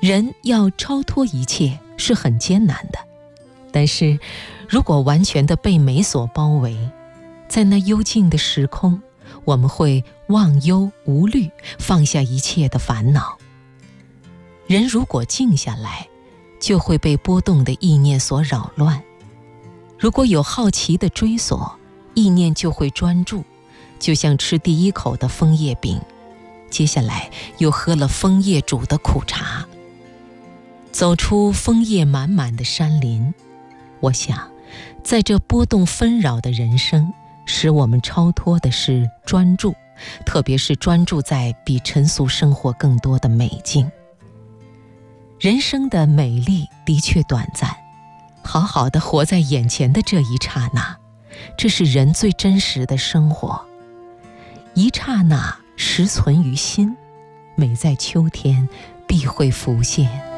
人要超脱一切是很艰难的，但是如果完全的被美所包围，在那幽静的时空，我们会忘忧无虑，放下一切的烦恼。人如果静下来，就会被波动的意念所扰乱。如果有好奇的追索，意念就会专注，就像吃第一口的枫叶饼，接下来又喝了枫叶煮的苦茶。走出枫叶满满的山林，我想在这波动纷扰的人生，使我们超脱的是专注，特别是专注在比尘俗生活更多的美境。人生的美丽的确短暂，好好的活在眼前的这一刹那，这是人最真实的生活。一刹那实存于心，美在秋天必会浮现。